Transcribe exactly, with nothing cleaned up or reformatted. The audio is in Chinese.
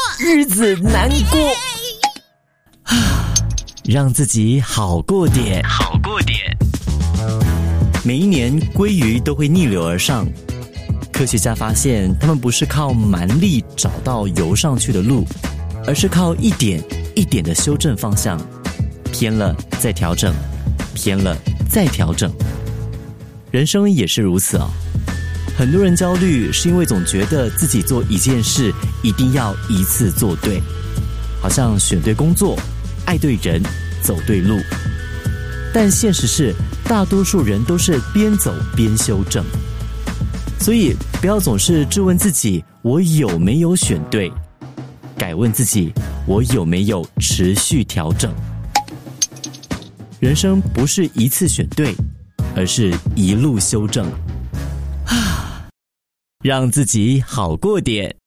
日子难过。让自己好过点，好过点。每一年鲑鱼都会逆流而上，科学家发现，他们不是靠蛮力找到游上去的路，而是靠一点一点的修正方向，偏了再调整，偏了再调整。人生也是如此哦。很多人焦虑是因为总觉得自己做一件事一定要一次做对，好像选对工作，爱对人，走对路。但现实是，大多数人都是边走边修正。所以不要总是质问自己，我有没有选对，改问自己，我有没有持续调整。人生不是一次选对，而是一路修正。让自己好过点。